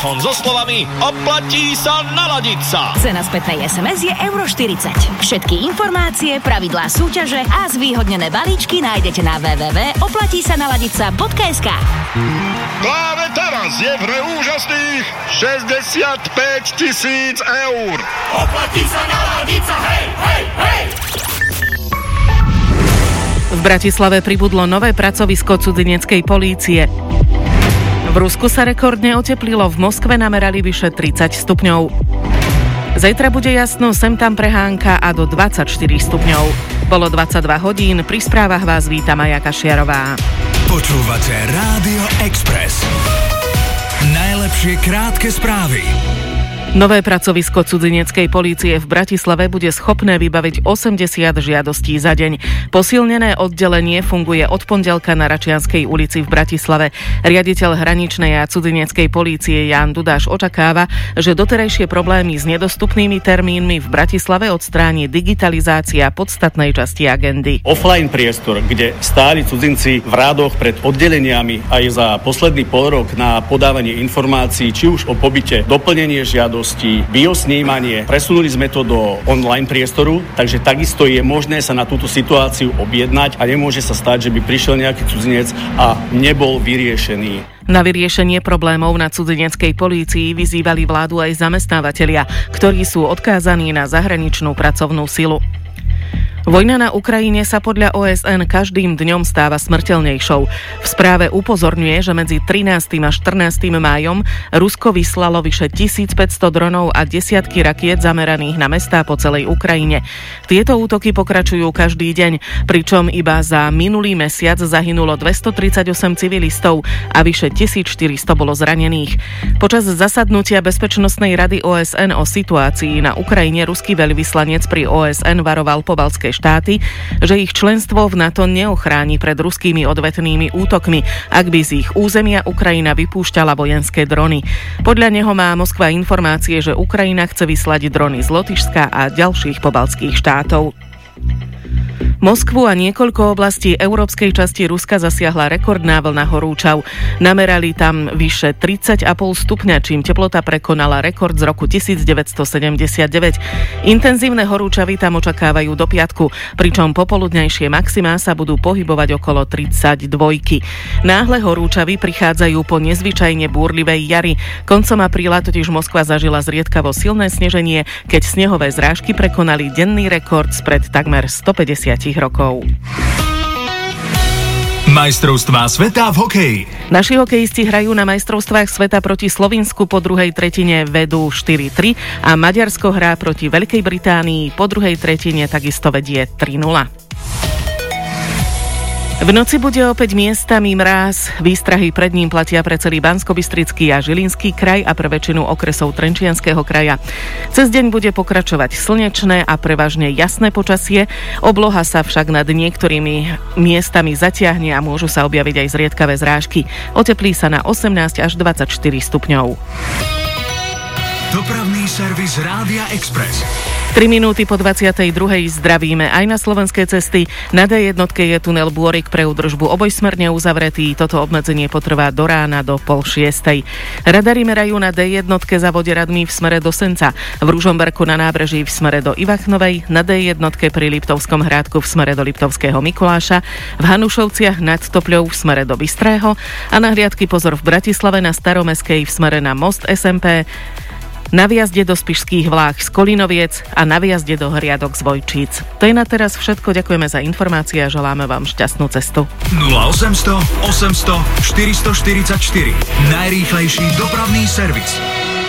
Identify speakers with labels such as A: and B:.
A: So slovami oplatí sa naladiť sa.
B: Cena spätnej SMS je €40. Všetky informácie, pravidlá súťaže a zvýhodnené balíčky nájdete na www.oplatísanaladica.sk.
C: Práve teraz je v hre úžasných 65 000 eur.
D: Oplatí sa naladiť sa, hej, hej, hej!
E: V Bratislave pribudlo nové pracovisko cudzineckej polície. V Rusku sa rekordne oteplilo, v Moskve namerali vyše 30 stupňov. Zajtra bude jasno, sem tam prehánka a do 24 stupňov. Bolo 22 hodín, pri správach vás víta Maja Kašiarová.
F: Počúvate Rádio Express. Najlepšie krátke správy.
E: Nové pracovisko cudzineckej polície v Bratislave bude schopné vybaviť 80 žiadostí za deň. Posilnené oddelenie funguje od pondelka na Račianskej ulici v Bratislave. Riaditeľ hraničnej a cudzineckej polície Ján Dudáš očakáva, že doterajšie problémy s nedostupnými termínmi v Bratislave odstráni digitalizácia podstatnej časti agendy.
G: Offline priestor, kde stáli cudzinci v rádoch pred oddeleniami aj za posledný polrok na podávanie informácií, či už o pobyte, doplnenie žiadosti, biosnímanie. Presunuli sme to do online priestoru, takže takisto je možné sa na túto situáciu objednať a nemôže sa stať, že by prišiel nejaký cudzinec a nebol vyriešený.
E: Na vyriešenie problémov na cudzineckej polícii vyzývali vládu aj zamestnávateľia, ktorí sú odkázaní na zahraničnú pracovnú silu. Vojna na Ukrajine sa podľa OSN každým dňom stáva smrteľnejšou. V správe upozorňuje, že medzi 13. a 14. májom Rusko vyslalo vyše 1500 dronov a desiatky rakiet zameraných na mestá po celej Ukrajine. Tieto útoky pokračujú každý deň, pričom iba za minulý mesiac zahynulo 238 civilistov a vyše 1400 bolo zranených. Počas zasadnutia Bezpečnostnej rady OSN o situácii na Ukrajine ruský veľvyslanec pri OSN varoval pobaltské štáty, že ich členstvo v NATO neochráni pred ruskými odvetnými útokmi, ak by z ich územia Ukrajina vypúšťala vojenské drony. Podľa neho má Moskva informácie, že Ukrajina chce vyslať drony z Lotyšska a ďalších pobaltských štátov. Moskvu a niekoľko oblastí európskej časti Ruska zasiahla rekordná vlna horúčav. Namerali tam vyše 30,5 stupňa, čím teplota prekonala rekord z roku 1979. Intenzívne horúčavy tam očakávajú do piatku, pričom popoludňajšie maximá sa budú pohybovať okolo 32. Náhle horúčavy prichádzajú po nezvyčajne búrlivej jari. Koncom apríla totiž Moskva zažila zriedkavo silné sneženie, keď snehové zrážky prekonali denný rekord spred takmer 150 rokov.
F: Majstrovstvá sveta v hokeji.
E: Naši hokejisti hrajú na majstrovstvách sveta proti Slovinsku, po druhej tretine vedú 4-3 a Maďarsko hrá proti Veľkej Británii, po druhej tretine takisto vedie 3-0. V noci bude opäť miestami mráz. Výstrahy pred ním platia pre celý Banskobystrický a Žilinský kraj a pre väčšinu okresov Trenčianskeho kraja. Cez deň bude pokračovať slnečné a prevažne jasné počasie. Obloha sa však nad niektorými miestami zatiahne a môžu sa objaviť aj zriedkavé zrážky. Oteplí sa na 18 až 24 stupňov.
F: Dopravný servis Rádia Express.
E: 3 minúty po 22. zdravíme aj na slovenské cesty. Na D1 je tunel Bôrik pre údržbu obojsmerne uzavretý. Toto obmedzenie potrvá do rána do 5:30. Radary merajú na D1 za Voderadmi v smere do Senca, v Ružomberku na nábreží v smere do Ivachnovej, na D1 pri Liptovskom Hrádku v smere do Liptovského Mikuláša, v Hanušovciach nad Topľou v smere do Bystrého a na hliadky pozor v Bratislave na Staromeskej v smere na most SMP, na výjazde do Spišských Vlách z Kolinoviec a na výjazde do Hriadok z Vojčíc. To je na teraz všetko, ďakujeme za informácie a želáme vám šťastnú cestu.
F: 0800 800 444. Najrýchlejší dopravný servis.